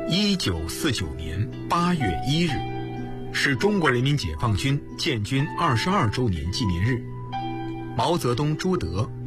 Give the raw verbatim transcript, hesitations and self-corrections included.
一九四九年八月一日，是中国人民解放军建军二十二周年纪念日。毛泽东、朱德